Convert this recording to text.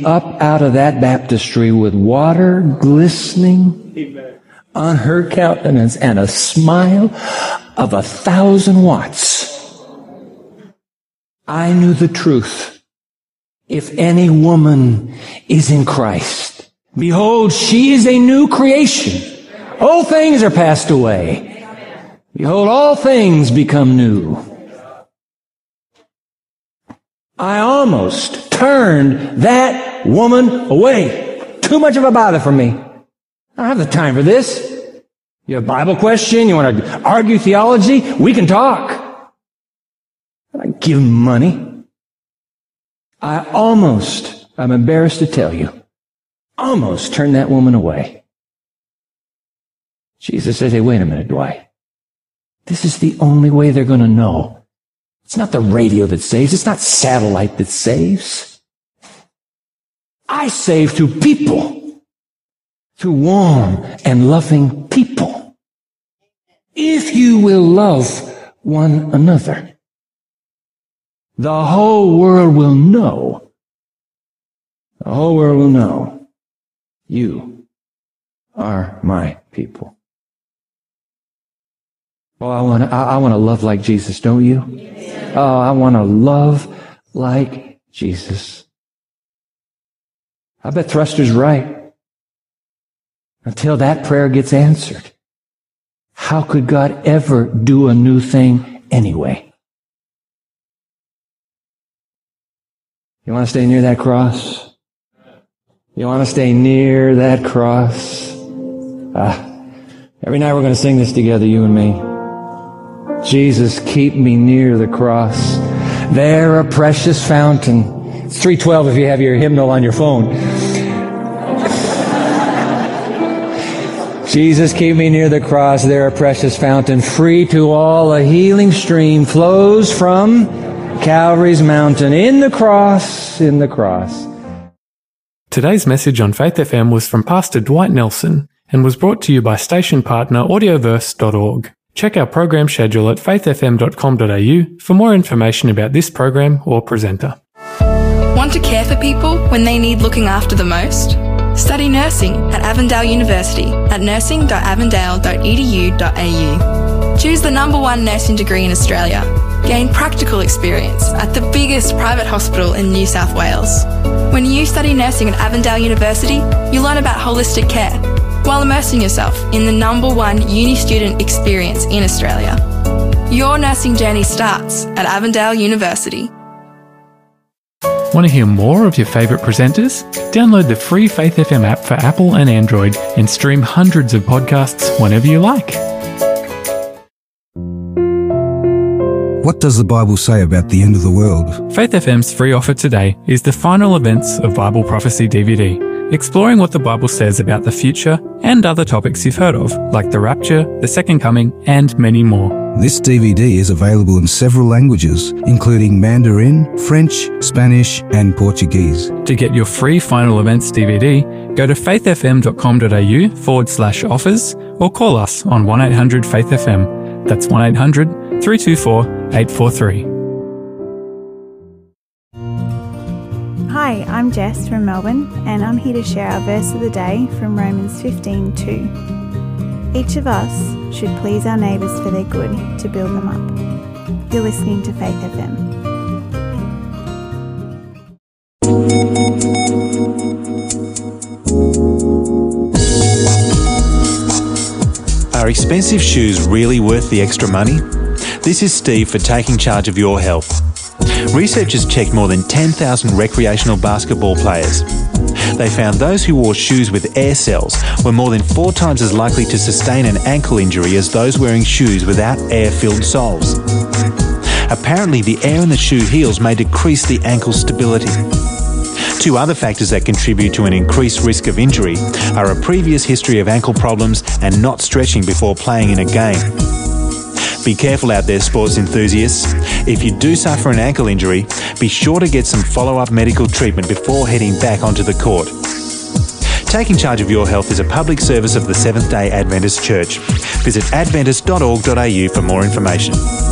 up out of that baptistry with water glistening on her countenance and a smile of 1,000 watts. I knew the truth. If any woman is in Christ, behold, she is a new creation. Old things are passed away. Behold, all things become new. I almost turned that woman away. Too much of a bother for me. I don't have the time for this. You have a Bible question? You want to argue theology? We can talk. I give money. I'm embarrassed to tell you, almost turned that woman away. Jesus says, hey, wait a minute, Dwight. This is the only way they're going to know. It's not the radio that saves. It's not satellite that saves. I save through people, through warm and loving people. If you will love one another, the whole world will know. The whole world will know you are my people. Well, I want to love like Jesus, don't you? Yes. Oh, I want to love like Jesus. I bet Thruster's right. Until that prayer gets answered, how could God ever do a new thing anyway? You want to stay near that cross? You want to stay near that cross? Every night we're going to sing this together, you and me. Jesus, keep me near the cross. There a precious fountain. It's 3:12 if you have your hymnal on your phone. Jesus, keep me near the cross. There a precious fountain, free to all, a healing stream flows from Calvary's mountain. In the cross, in the cross. Today's message on Faith FM was from Pastor Dwight Nelson and was brought to you by station partner audioverse.org. Check our program schedule at faithfm.com.au for more information about this program or presenter. Want to care for people when they need looking after the most? Study nursing at Avondale University at nursing.avondale.edu.au. Choose the #1 nursing degree in Australia. Gain practical experience at the biggest private hospital in New South Wales. When you study nursing at Avondale University, you learn about holistic care while immersing yourself in the #1 uni student experience in Australia. Your nursing journey starts at Avondale University. Want to hear more of your favourite presenters? Download the free Faith FM app for Apple and Android and stream hundreds of podcasts whenever you like. What does the Bible say about the end of the world? Faith FM's free offer today is the final events of Bible Prophecy DVD, exploring what the Bible says about the future and other topics you've heard of, like the rapture, the second coming, and many more. This DVD is available in several languages, including Mandarin, French, Spanish, and Portuguese. To get your free final events DVD, go to faithfm.com.au/offers or call us on 1-800-FAITH-FM. That's 1-800-324-843. Hi, I'm Jess from Melbourne, and I'm here to share our verse of the day from Romans 15:2. Each of us should please our neighbours for their good, to build them up. You're listening to Faith FM. Are expensive shoes really worth the extra money? This is Steve for Taking Charge of Your Health. Researchers checked more than 10,000 recreational basketball players. They found those who wore shoes with air cells were more than 4 times as likely to sustain an ankle injury as those wearing shoes without air-filled soles. Apparently, the air in the shoe heels may decrease the ankle stability. 2 other factors that contribute to an increased risk of injury are a previous history of ankle problems and not stretching before playing in a game. Be careful out there, sports enthusiasts. If you do suffer an ankle injury, be sure to get some follow-up medical treatment before heading back onto the court. Taking Charge of Your Health is a public service of the Seventh-day Adventist Church. Visit adventist.org.au for more information.